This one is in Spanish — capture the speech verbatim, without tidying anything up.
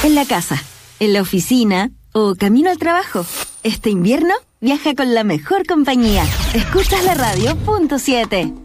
En la casa, en la oficina o camino al trabajo. Este invierno, viaja con la mejor compañía. Escuchas la radio punto siete.